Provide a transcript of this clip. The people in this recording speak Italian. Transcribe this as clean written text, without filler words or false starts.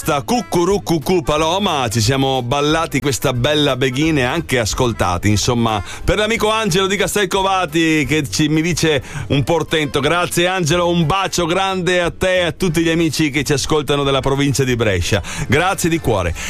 Cucurucucu Paloma, ci siamo ballati questa bella beghina e anche ascoltati, insomma, per l'amico Angelo di Castelcovati che mi dice un portento. Grazie Angelo, un bacio grande a te e a tutti gli amici che ci ascoltano della provincia di Brescia, grazie di cuore.